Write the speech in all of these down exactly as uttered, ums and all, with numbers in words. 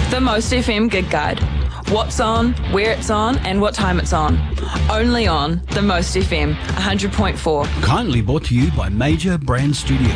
The Most F M Gig Guide. What's on, where it's on, and what time it's on. Only on The Most F M, one hundred point four. Kindly brought to you by Major Brand Studio.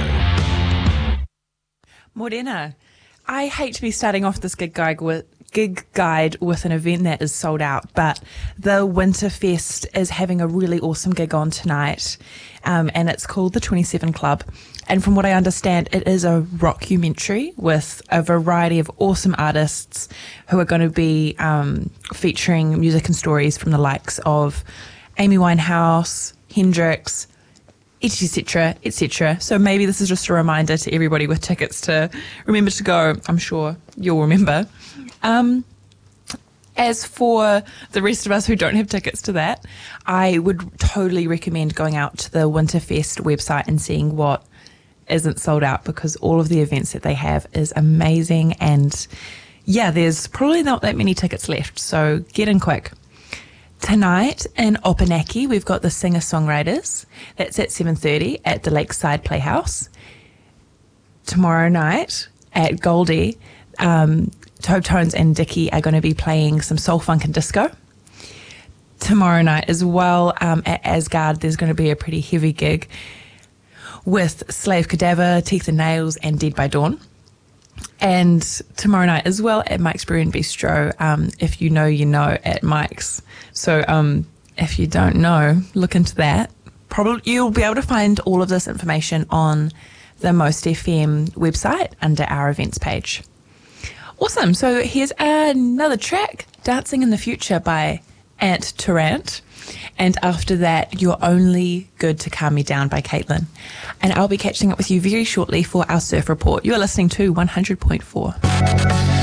Morena, I hate to be starting off this gig guide with gig guide with an event that is sold out, but the Winterfest is having a really awesome gig on tonight, um, and it's called the twenty-seven Club. And from what I understand, it is a rockumentary with a variety of awesome artists who are going to be um, featuring music and stories from the likes of Amy Winehouse, Hendrix, et cetera, et cetera. So maybe this is just a reminder to everybody with tickets to remember to go. I'm sure you'll remember. Um, as for the rest of us who don't have tickets to that, I would totally recommend going out to the Winterfest website and seeing what isn't sold out, because all of the events that they have is amazing. And yeah, there's probably not that many tickets left, so get in quick. Tonight in Opunake, we've got the singer-songwriters. That's at seven thirty at the Lakeside Playhouse. Tomorrow night at Goldie, um, Tobe Tones and Dicky are going to be playing some soul, funk and disco. Tomorrow night as well, um, at Asgard, there's going to be a pretty heavy gig with Slave Cadaver, Teeth and Nails and Dead by Dawn. And tomorrow night as well at Mike's Brew and Bistro, um, if you know, you know, at Mike's. So um, if you don't know, look into that. Probably you'll be able to find all of this information on the Most F M website under our events page. Awesome. So here's another track, Dancing in the Future by Ant Tarrant. And after that, You're Only Good to Calm Me Down by Caitlin. And I'll be catching up with you very shortly for our surf report. You are listening to one hundred point four.